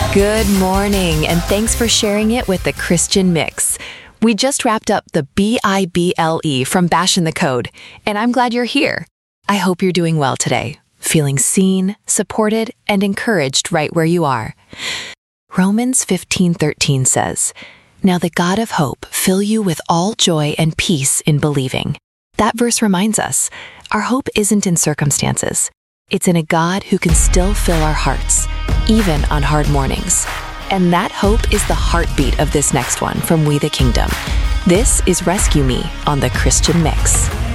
Good morning, and thanks for sharing it with the Christian Mix. We just wrapped up the BIBLE from Bash in the Code, and I'm glad you're here. I hope you're doing well today, feeling seen, supported, and encouraged right where you are. Romans 15:13 says, "Now the God of hope fill you with all joy and peace in believing." That verse reminds us, our hope isn't in circumstances. It's in a God who can still fill our hearts, even on hard mornings. And that hope is the heartbeat of this next one from We the Kingdom. This is Rescue Me on the Christian Mix.